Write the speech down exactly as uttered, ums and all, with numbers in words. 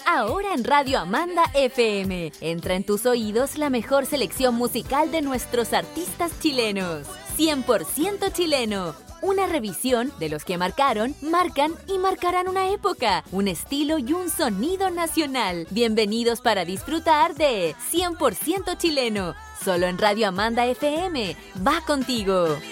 ahora en Radio Amanda F M. Entra en tus oídos la mejor selección musical de nuestros artistas chilenos. cien por ciento chileno. Una revisión de los que marcaron, marcan y marcarán una época, un estilo y un sonido nacional. Bienvenidos para disfrutar de cien por ciento chileno. Solo en Radio Amanda F M. Va contigo.